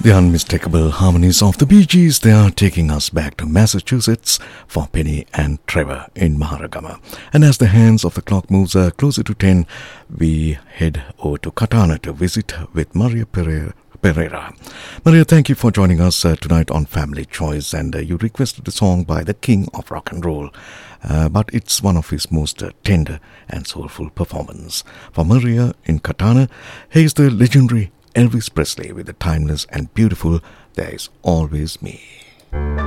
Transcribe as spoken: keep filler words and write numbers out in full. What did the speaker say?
The unmistakable harmonies of the Bee Gees, they are taking us back to Massachusetts for Penny and Trevor in Maharagama. And as the hands of the clock moves uh, closer to ten, we head over to Katana to visit with Maria Pereira. Pereira. Maria, thank you for joining us uh, tonight on Family Choice, and uh, you requested a song by the king of rock and roll, uh, but it's one of his most uh, tender and soulful performances. For Maria in Katana, here's the legendary Elvis Presley with the timeless and beautiful There Is Always Me.